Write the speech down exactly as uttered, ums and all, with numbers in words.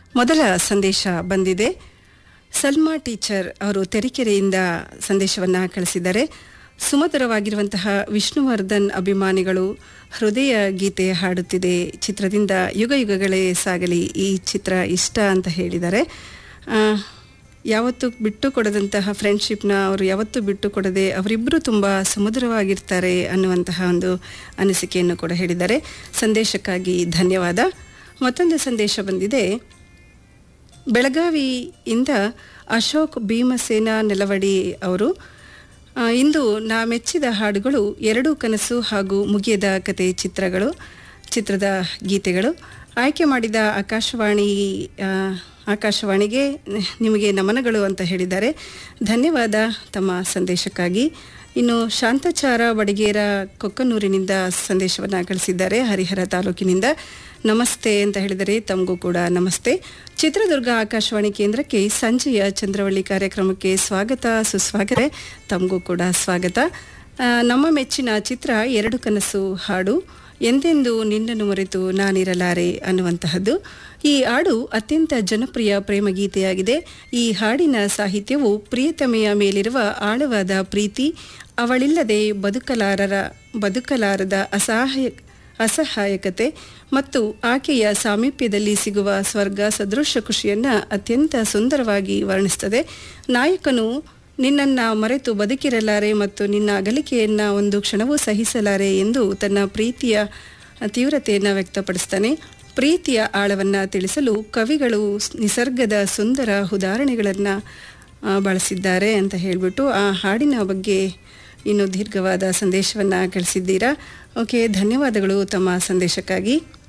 ಮೊದಲ ಸಂದೇಶ ಬಂದಿದೆ. ಸಲ್ಮಾ ಟೀಚರ್ ಅವರು ತೆರಿಕೆರೆಯಿಂದ ಸಂದೇಶವನ್ನು ಕಳಿಸಿದ್ದಾರೆ. ಸುಮಧುರವಾಗಿರುವಂತಹ ವಿಷ್ಣುವರ್ಧನ್ ಅಭಿಮಾನಿಗಳು ಹೃದಯ ಗೀತೆ ಹಾಡುತ್ತಿದೆ ಚಿತ್ರದಿಂದ ಯುಗ ಯುಗಗಳೇ ಸಾಗಲಿ, ಈ ಚಿತ್ರ ಇಷ್ಟ ಅಂತ ಹೇಳಿದ್ದಾರೆ. ಯಾವತ್ತೂ ಬಿಟ್ಟು ಕೊಡದಂತಹ ಫ್ರೆಂಡ್ಶಿಪ್ನ ಅವರು ಯಾವತ್ತೂ ಬಿಟ್ಟು ಕೊಡದೆ ಅವರಿಬ್ಬರು ತುಂಬ ಸುಮಧುರವಾಗಿರ್ತಾರೆ ಅನ್ನುವಂತಹ ಒಂದು ಅನಿಸಿಕೆಯನ್ನು ಕೂಡ ಹೇಳಿದ್ದಾರೆ. ಸಂದೇಶಕ್ಕಾಗಿ ಧನ್ಯವಾದ. ಮತ್ತೊಂದು ಸಂದೇಶ ಬಂದಿದೆ. ಬೆಳಗಾವಿಯಿಂದ ಅಶೋಕ್ ಭೀಮಸೇನ ನೆಲವಡಿ ಅವರು, ಇಂದು ನಾ ಮೆಚ್ಚಿದ ಹಾಡುಗಳು ಎರಡು ಕನಸು ಹಾಗೂ ಮುಗಿಯದ ಕತೆ ಚಿತ್ರಗಳು ಚಿತ್ರದ ಗೀತೆಗಳು. ಆಯ್ಕೆ ಮಾಡಿದ ಆಕಾಶವಾಣಿ ಆಕಾಶವಾಣಿಗೆ ನಿಮಗೆ ನಮನಗಳು ಅಂತ ಹೇಳಿದ್ದಾರೆ. ಧನ್ಯವಾದ ತಮ್ಮ ಸಂದೇಶಕ್ಕಾಗಿ. ಇನ್ನು ಶಾಂತಚಾರ ಬಡಿಗೇರ ಕೊಕ್ಕನೂರಿನಿಂದ ಸಂದೇಶವನ್ನು ಕಳಿಸಿದ್ದಾರೆ, ಹರಿಹರ ತಾಲೂಕಿನಿಂದ. ನಮಸ್ತೆ ಅಂತ ಹೇಳಿದರೆ ತಮಗೂ ಕೂಡ ನಮಸ್ತೆ. ಚಿತ್ರದುರ್ಗ ಆಕಾಶವಾಣಿ ಕೇಂದ್ರಕ್ಕೆ ಸಂಜೆಯ ಚಂದ್ರವಳ್ಳಿ ಕಾರ್ಯಕ್ರಮಕ್ಕೆ ಸ್ವಾಗತ ಸುಸ್ವಾಗತ. ತಮಗೂ ಕೂಡ ಸ್ವಾಗತ. ನಮ್ಮ ಮೆಚ್ಚಿನ ಚಿತ್ರ ಎರಡು ಕನಸು ಹಾಡು, ಎಂದೆಂದು ನಿನ್ನನ್ನು ಮರೆತು ನಾನಿರಲಾರೆ ಅನ್ನುವಂತಹದ್ದು. ಈ ಹಾಡು ಅತ್ಯಂತ ಜನಪ್ರಿಯ ಪ್ರೇಮಗೀತೆಯಾಗಿದೆ. ಈ ಹಾಡಿನ ಸಾಹಿತ್ಯವು ಪ್ರಿಯತಮೆಯ ಮೇಲಿರುವ ಆಳವಾದ ಪ್ರೀತಿ, ಅವಳಿಲ್ಲದೆ ಬದುಕಲಾರರ ಬದುಕಲಾರದ ಅಸಹಾಯ ಅಸಹಾಯಕತೆ ಮತ್ತು ಆಕೆಯ ಸಾಮೀಪ್ಯದಲ್ಲಿ ಸಿಗುವ ಸ್ವರ್ಗ ಸದೃಶ ಖುಷಿಯನ್ನು ಅತ್ಯಂತ ಸುಂದರವಾಗಿ ವರ್ಣಿಸುತ್ತದೆ. ನಾಯಕನು ನಿನ್ನನ್ನು ಮರೆತು ಬದುಕಿರಲಾರೆ ಮತ್ತು ನಿನ್ನ ಅಗಲಿಕೆಯನ್ನು ಒಂದು ಕ್ಷಣವೂ ಸಹಿಸಲಾರೆ ಎಂದು ತನ್ನ ಪ್ರೀತಿಯ ತೀವ್ರತೆಯನ್ನು ವ್ಯಕ್ತಪಡಿಸ್ತಾನೆ. ಪ್ರೀತಿಯ ಆಳವನ್ನು ತಿಳಿಸಲು ಕವಿಗಳು ನಿಸರ್ಗದ ಸುಂದರ ಉದಾಹರಣೆಗಳನ್ನು ಬಳಸಿದ್ದಾರೆ ಅಂತ ಹೇಳಿಬಿಟ್ಟು ಆ ಹಾಡಿನ ಬಗ್ಗೆ ಇನ್ನು ದೀರ್ಘವಾದ ಸಂದೇಶವನ್ನು ಕಳಿಸಿದ್ದೀರಾ. ಓಕೆ, ಧನ್ಯವಾದಗಳು ತಮ್ಮ ಸಂದೇಶಕ್ಕಾಗಿ.